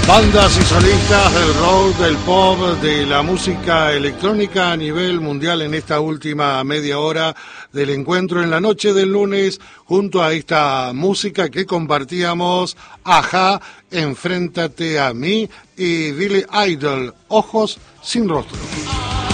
Bandas y solistas del rock, del pop, de la música electrónica a nivel mundial en esta última media hora del encuentro en la noche del lunes, junto a esta música que compartíamos, Ajá, Enfréntate a mí y Billy Idol, Ojos sin rostro.